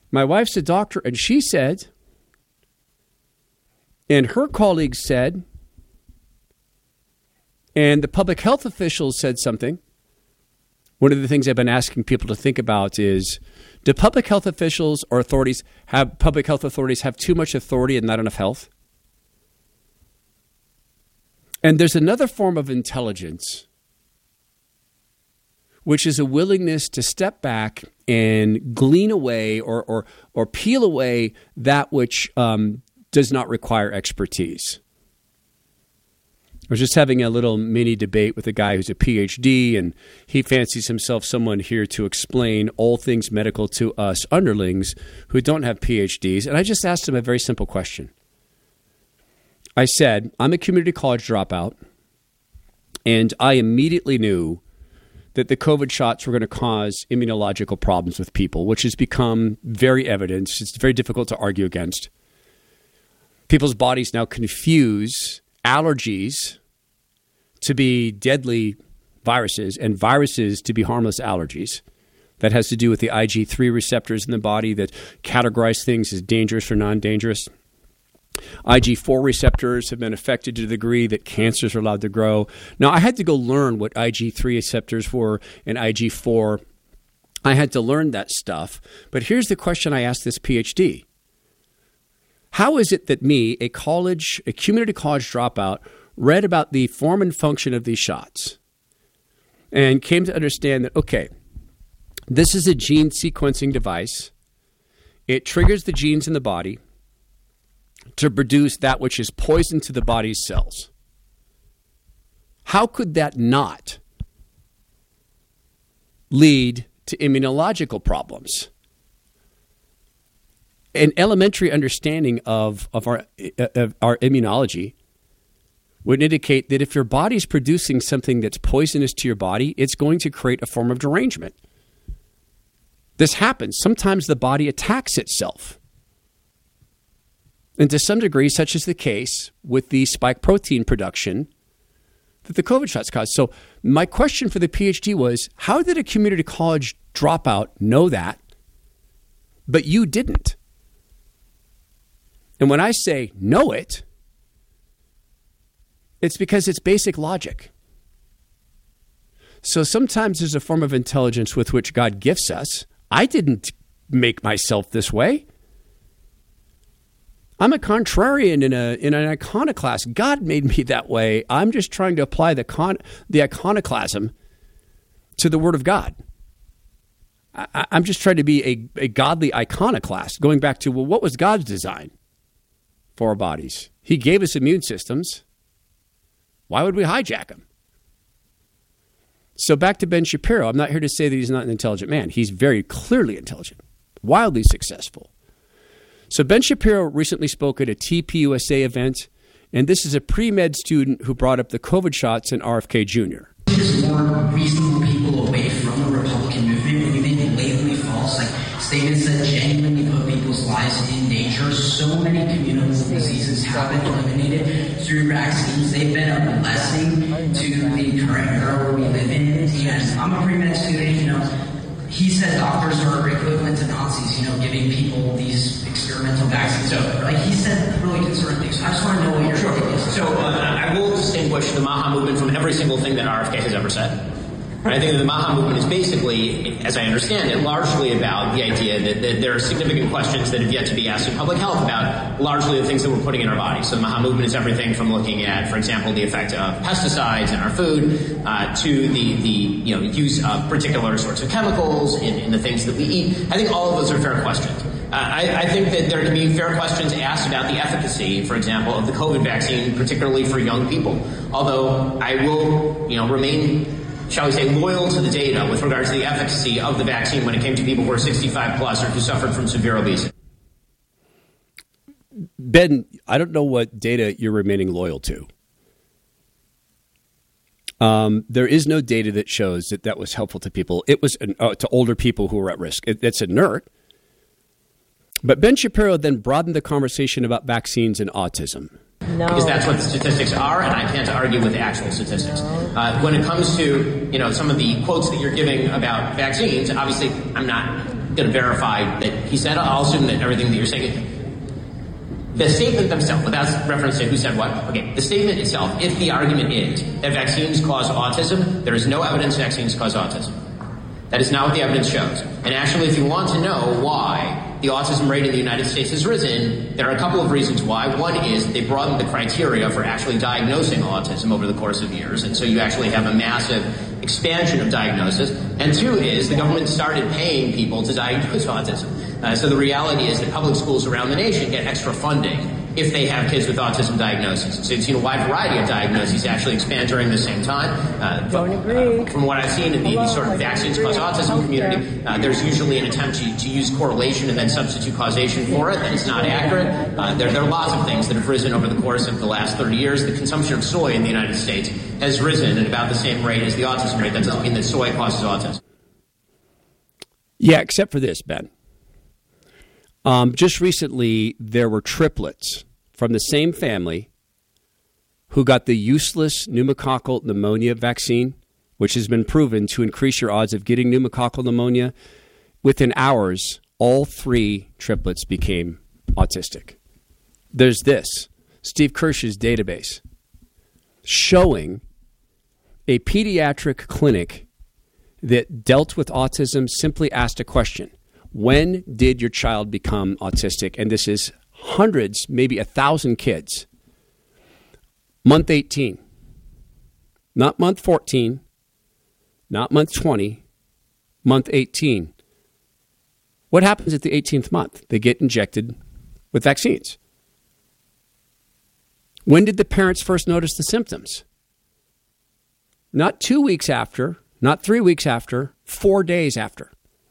My wife's a doctor, and she said, and her colleagues said, and the public health officials said something. One of the things I've been asking people to think about is, do public health officials or public health authorities have too much authority and not enough health? And there's another form of intelligence, which is a willingness to step back and glean away or peel away that which does not require expertise. I was just having a little mini debate with a guy who's a PhD, and he fancies himself someone here to explain all things medical to us underlings who don't have PhDs. And I just asked him a very simple question. I said, I'm a community college dropout, and I immediately knew that the COVID shots were going to cause immunological problems with people, which has become very evident. It's very difficult to argue against. People's bodies now confuse allergies to be deadly viruses and viruses to be harmless allergies. That has to do with the Ig3 receptors in the body that categorize things as dangerous or non-dangerous. Ig4 receptors have been affected to the degree that cancers are allowed to grow. Now, I had to go learn what Ig3 receptors were and Ig4. I had to learn that stuff. But here's the question I asked this PhD. How is it that me, a community college dropout, read about the form and function of these shots and came to understand that, okay, this is a gene sequencing device. It triggers the genes in the body to produce that which is poison to the body's cells. How could that not lead to immunological problems? An elementary understanding of our immunology would indicate that if your body's producing something that's poisonous to your body, it's going to create a form of derangement. This happens. Sometimes the body attacks itself. And to some degree, such is the case with the spike protein production that the COVID shots caused. So my question for the PhD was, how did a community college dropout know that, but you didn't? And when I say know it, it's because it's basic logic. So sometimes there's a form of intelligence with which God gifts us. I didn't make myself this way. I'm a contrarian in an iconoclast. God made me that way. I'm just trying to apply the iconoclasm to the Word of God. I'm just trying to be a godly iconoclast, going back to, well, what was God's design for our bodies? He gave us immune systems. Why would we hijack them? So back to Ben Shapiro. I'm not here to say that he's not an intelligent man. He's very clearly intelligent, wildly successful. So Ben Shapiro recently spoke at a TPUSA event, and this is a pre-med student who brought up the COVID shots in RFK Jr. There's more reasonable people away from the Republican movement when you make blatantly false statements that genuinely put people's lives in danger. So many communicable diseases have been eliminated through vaccines. They've been a blessing to the current era where we live in. And I'm a pre-med student, he said doctors are equivalent to Nazis, giving people these experimental vaccines. So, he said really concerning things. I just want to know what your take is. So, I will distinguish the Maha movement from every single thing that RFK has ever said. I think that the Maha movement is basically, as I understand it, largely about the idea that there are significant questions that have yet to be asked in public health about largely the things that we're putting in our bodies. So the Maha movement is everything from looking at, for example, the effect of pesticides in our food to the use of particular sorts of chemicals in the things that we eat. I think all of those are fair questions. I think that there can be fair questions asked about the efficacy, for example, of the COVID vaccine, particularly for young people. Although I will, remain, shall we say, loyal to the data with regards to the efficacy of the vaccine when it came to people who are 65 plus or who suffered from severe obesity. Ben, I don't know what data you're remaining loyal to. There is no data that shows that was helpful to people. It was to older people who were at risk. It's inert. But Ben Shapiro then broadened the conversation about vaccines and autism. No. Because that's what the statistics are, and I can't argue with the actual statistics. When it comes to some of the quotes that you're giving about vaccines, obviously I'm not going to verify that he said. I'll assume that everything that you're saying. The statement themselves, without reference to who said what, okay, the statement itself, if the argument is that vaccines cause autism, there is no evidence vaccines cause autism. That is not what the evidence shows. And actually, if you want to know why the autism rate in the United States has risen, there are a couple of reasons why. One is they broadened the criteria for actually diagnosing autism over the course of years, and so you actually have a massive expansion of diagnosis. And two is the government started paying people to diagnose autism. So the reality is that public schools around the nation get extra funding if they have kids with autism diagnoses. So you've seen a wide variety of diagnoses actually expand during the same time. Don't agree. From what I've seen in the sort of vaccines cause autism community, there's usually an attempt to use correlation and then substitute causation for it. That is not accurate. There are lots of things that have risen over the course of the last 30 years. The consumption of soy in the United States has risen at about the same rate as the autism rate. That doesn't mean that soy causes autism. Yeah, except for this, Ben. Just recently, there were triplets from the same family who got the useless pneumococcal pneumonia vaccine, which has been proven to increase your odds of getting pneumococcal pneumonia. Within hours, all three triplets became autistic. There's this, Steve Kirsch's database, showing a pediatric clinic that dealt with autism simply asked a question. When did your child become autistic? And this is hundreds, maybe 1,000 kids. Month 18. Not month 14. Not month 20. Month 18. What happens at the 18th month? They get injected with vaccines. When did the parents first notice the symptoms? Not 2 weeks after, not 3 weeks after, 4 days after.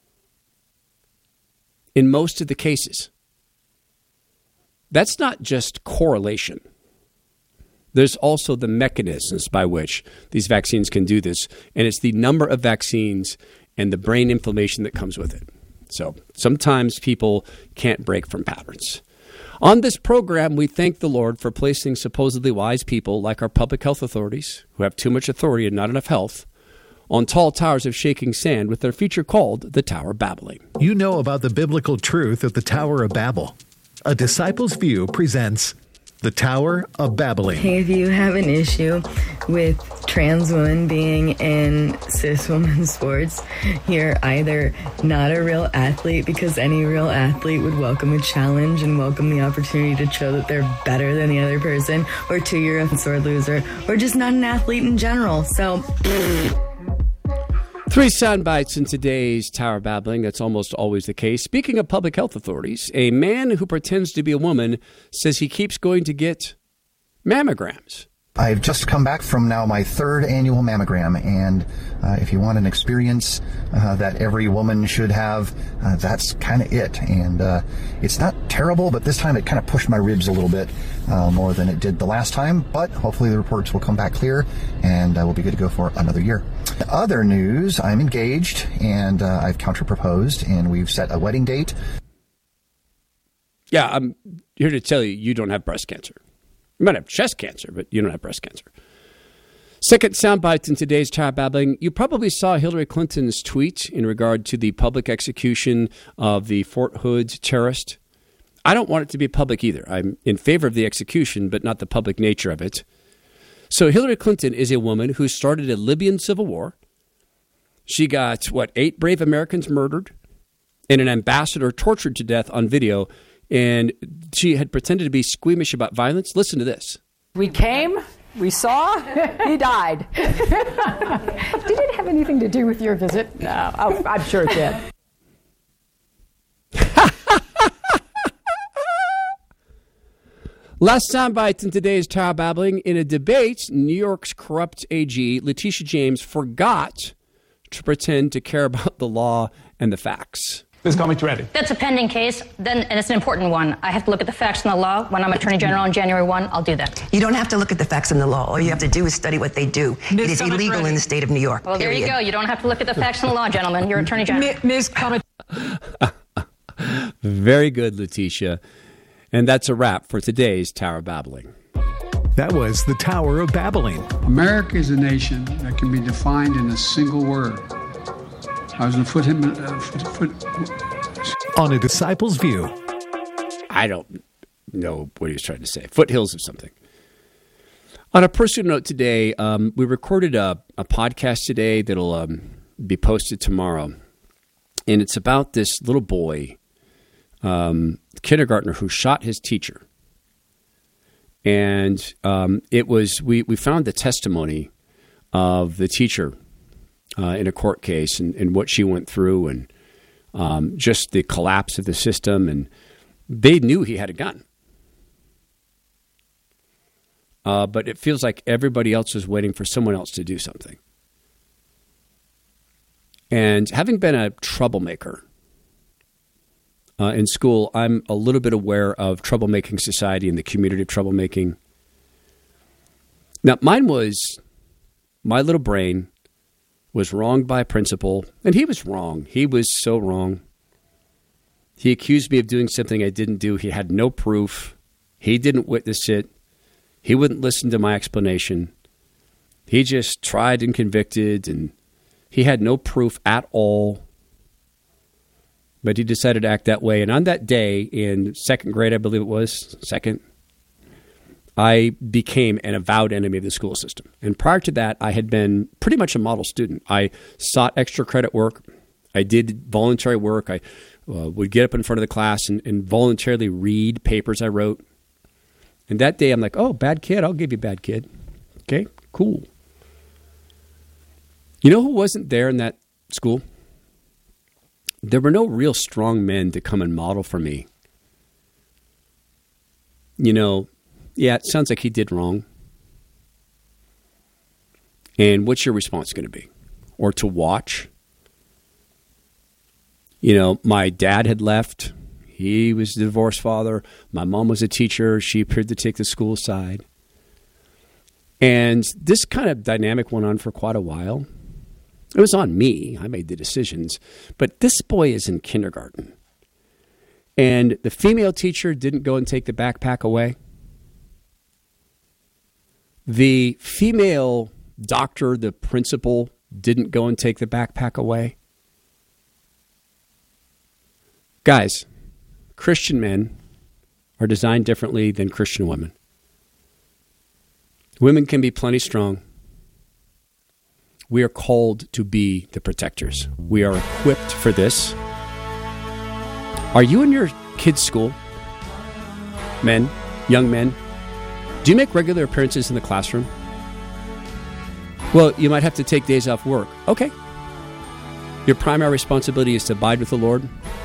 In most of the cases. That's not just correlation. There's also the mechanisms by which these vaccines can do this, and it's the number of vaccines and the brain inflammation that comes with it. So sometimes people can't break from patterns. On this program, we thank the Lord for placing supposedly wise people like our public health authorities, who have too much authority and not enough health, on tall towers of shaking sand with their feature called the Tower of Babbling. You know about the biblical truth of the Tower of Babel. A Disciple's View presents the Tower of Babbling. Hey, if you have an issue with trans women being in cis women sports, you're either not a real athlete, because any real athlete would welcome a challenge and welcome the opportunity to show that they're better than the other person, or two, you're a sore loser, or just not an athlete in general. So... 3 sound bites in today's Tower Babbling. That's almost always the case. Speaking of public health authorities, a man who pretends to be a woman says he keeps going to get mammograms. I've just come back from now my 3rd annual mammogram, and if you want an experience that every woman should have, that's kind of it. And it's not terrible, but this time it kind of pushed my ribs a little bit more than it did the last time. But hopefully the reports will come back clear, and we'll be good to go for another year. Other news, I'm engaged, and I've counter-proposed, and we've set a wedding date. Yeah, I'm here to tell you, you don't have breast cancer. You might have chest cancer, but you don't have breast cancer. Second soundbite in today's Tower Babbling. You probably saw Hillary Clinton's tweet in regard to the public execution of the Fort Hood terrorist. I don't want it to be public either. I'm in favor of the execution, but not the public nature of it. So Hillary Clinton is a woman who started a Libyan civil war. She got, 8 brave Americans murdered and an ambassador tortured to death on video. And she had pretended to be squeamish about violence. Listen to this. We came, we saw, he died. Did it have anything to do with your visit? No, I'm sure it did. Last soundbite in today's Tower Babbling. In a debate, New York's corrupt AG, Letitia James, forgot to pretend to care about the law and the facts. Please call me ready. That's a pending case, and it's an important one. I have to look at the facts and the law. When I'm Attorney General on January 1, I'll do that. You don't have to look at the facts and the law. All you have to do is study what they do. It is illegal in the state of New York. Well, there you go. You don't have to look at the facts and the law, gentlemen. You're Attorney General. Ms. Comet. Very good, Letitia. And that's a wrap for today's Tower Babbling. That was the Tower of Babbling. America is a nation that can be defined in a single word. I was in On A Disciple's View. I don't know what he was trying to say. Foothills of something. On a personal note today, we recorded a podcast today that'll be posted tomorrow. And it's about this little boy, kindergartner, who shot his teacher. And it was we found the testimony of the teacher in a court case and what she went through and just the collapse of the system. And they knew he had a gun. But it feels like everybody else was waiting for someone else to do something. And having been a troublemaker in school, I'm a little bit aware of troublemaking society and the community of troublemaking. Now, mine was, my little brain was wronged by a principal, and he was wrong. He was so wrong. He accused me of doing something I didn't do. He had no proof. He didn't witness it. He wouldn't listen to my explanation. He just tried and convicted, and he had no proof at all. But he decided to act that way. And on that day, in second grade, I believe it was, I became an avowed enemy of the school system. And prior to that, I had been pretty much a model student. I sought extra credit work. I did voluntary work. I would get up in front of the class and voluntarily read papers I wrote. And that day, I'm like, oh, bad kid, I'll give you bad kid. Okay, cool. You know who wasn't there in that school? There were no real strong men to come and model for me. You know, yeah, it sounds like he did wrong. And what's your response going to be? Or to watch? You know, my dad had left. He was the divorced father. My mom was a teacher. She appeared to take the school side. And this kind of dynamic went on for quite a while. It was on me. I made the decisions. But this boy is in kindergarten. And the female teacher didn't go and take the backpack away. The female doctor, the principal, didn't go and take the backpack away. Guys, Christian men are designed differently than Christian women. Women can be plenty strong. We are called to be the protectors. We are equipped for this. Are you in your kids' school? Men, young men, do you make regular appearances in the classroom? Well, you might have to take days off work. Okay. Your primary responsibility is to abide with the Lord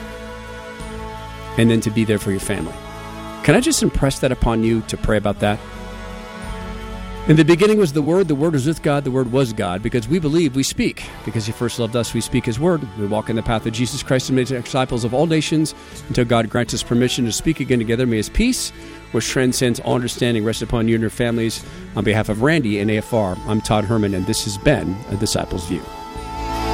and then to be there for your family. Can I just impress that upon you to pray about that? In the beginning was the Word was with God, the Word was God. Because we believe, we speak. Because He first loved us, we speak His Word. We walk in the path of Jesus Christ and make disciples of all nations until God grants us permission to speak again together. May His peace, which transcends all understanding, rest upon you and your families. On behalf of Randy and AFR, I'm Todd Herman, and this has been A Disciple's View.